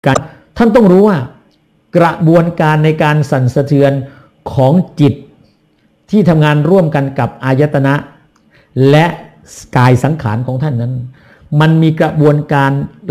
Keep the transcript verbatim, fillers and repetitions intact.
การท่านต้องรู้ว่ากระบวนการในการสั่นสะเทือนของจิตที่ทำงานร่วมกันกับอายตนะและกายสังขารของท่านนั้นมันมีกระบวนการ